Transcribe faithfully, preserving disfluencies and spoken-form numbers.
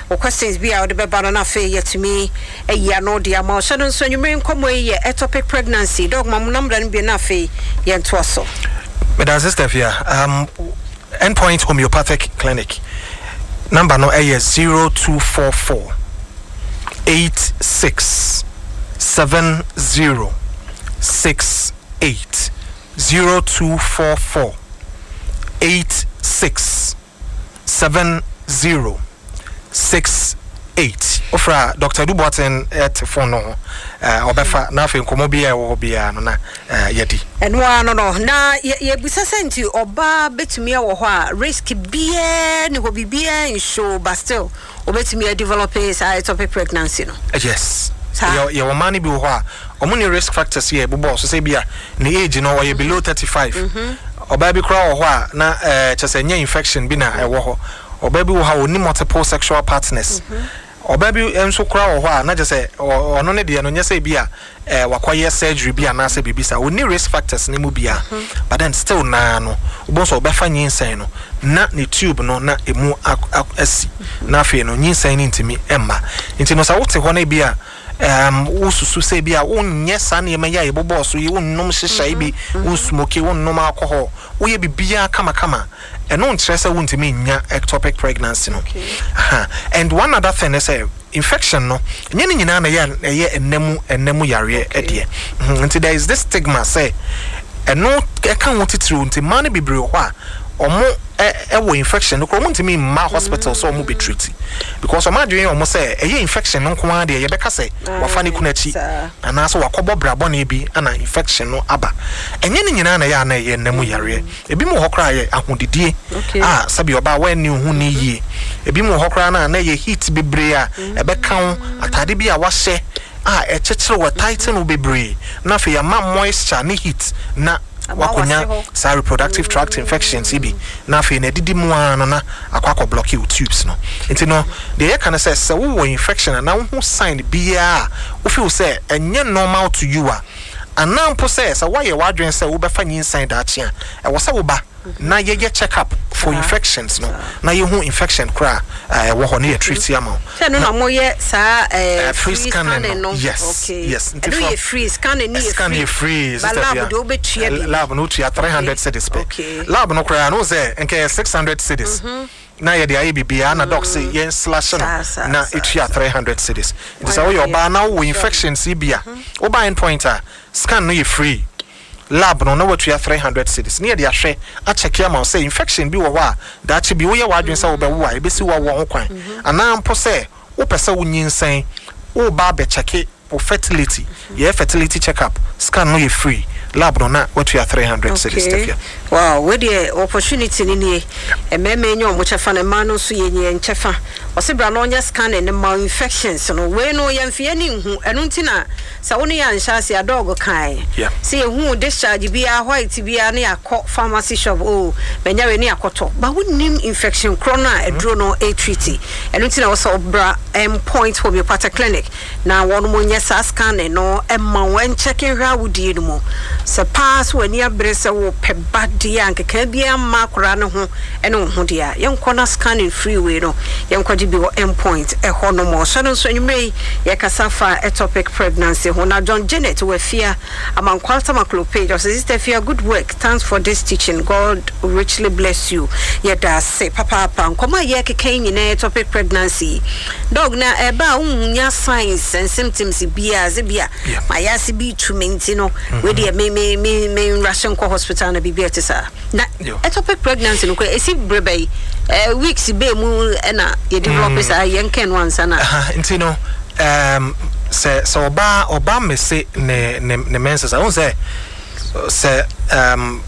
o questions bi a o de be ba no na fe yetumi eya no de ama so no so nwumre nkomo ye ectopic pregnancy dog mam number no bi na fe ye nto so Madam Sister Fia, um Endpoint Homeopathic Clinic number no is zero two four four eight six seven zero six eight zero two four four eight six seven zero six eight. Ofra Doctor Duboten at phone no uh obefa na fe nkomo bia e wo bia no na yedi. Eno ano no na ye busa senti oba betumi e wo ho a risk bia ni ho bibia in show but still obetumi e develop is ectopic pregnancy no. Yes. Your your money be ho a omo ni risk factors here bobo so say bia ni age no or below thirty-five. Oba bi kra wo ho a na eh chese nya infection bi na e wo ho. Oba bi wo ha oni multiple sexual partners. Oba bi enso kra wo ho a na je say ono ne de no nya say bia eh wakoye surgery bia na say bibisa oni risk factors ni mu bia but then still na no obo so obefa nyinsan no na ne tube no na emu asi na afi no nyinsan ni ntimi emma nti no sa wote ho na bia um ususu say bia wonye sa na yema ya ebobo so yi wonnom hyehyai bi wonsmoke wonnom alcohol wo ye bibia kama kama eno ntrese wontimi nya ectopic pregnancy no aha and one other thing is say infection no nyene nyina na ye ye enemu enemu yare edie nti there is this stigma say eno e kan wotitru nti man bibre ho a omo e wo infection no ko mo ntimi ma hospital so omo be treat because omo adwen omo say e infection no nko ade ye beka say wafa ne kunachi ana so wakobo brabo na ebi ana infection no aba enye ne nyina na ya na ye nemu yare ebi mo hokra ye ahodidie ah sabi oba wa ni hu ni yie ebi mo hokra na na ye heat bebre a e beka ho atade bi a wahye ah e chechire wa tighten wo bebre na fe ya ma moisture ni heat na wakonya sa reproductive tract infections ibi na fe na didi mu ano na akwakọ block you tubes no nti no de ye kan say se wo infection na wo sign bia wo feel say enye normal to you a anampo say say why ye wadwen say wo befa nyinsan da achia e wo say wo ba na ye ye check up for infections no na ye hu infection kra eh wo ho na ye treat ya ma say no na mo ye sa eh free scanning no yes okay yes do ye free scanning ni scan ye free lab do be tua bi lab no tua three hundred cedis pe lab no kra no say enke six hundred cedis na ye de ayi bibia na doc say yen slash no na etua three hundred cedis it is how your ba na wo infections bia wo ba endpoint a scan no ye free lab no na watu ya three hundred cedis ne de ahwe a check ya ma say infection bi wo ho a da che bi wo ye wadwen say wo be wo a e be si wo wo ho kwan ana mpo say wo pese wo nyinsan wo ba be check for fertility ye fertility check up scan no ye free lab no na watu ya three hundred cedis tafia wow we the opportunity ni ni e meme nyo mo chefa na ma no so ye nye nchefa o se bra no nya scan ne ma infections no we no ye mfie ni hu eno ntina sa woni ya nsha se adog kan se ye hu discharge bia white bia na yakọ pharmacy shop oh benya we ni yakoto ba wonim infection corona edro no a treaty eno ntina wo so bra Endpoint Homeopathic Clinic na wonu mo nya sa scan ne no e ma wen checking hwa wudie no mo se pass wani abrese wo peba dia nkeka bia ma kora ne ho ene ho dia yenkɔ na scanning free way no yenkɔ di bi wo Endpoint e ho no mo so no so nwumrei ye kasafa ectopic pregnancy ho na John Janet we fear among quality macropage or sister fear good work thanks for this teaching God richly bless you ye da say papa papa nkoma ye keka nyina ectopic pregnancy dog na e ba unya signs and symptoms bia ze bia ma ya se bi tumenti no we dey me me me me rushing ko hospital na bibia tesa na ectopic pregnancy no ko esi brebe eh weeks be mu na ye develop sa yen ken once na nti no um se so oba oba me se ne ne menses I won't say se um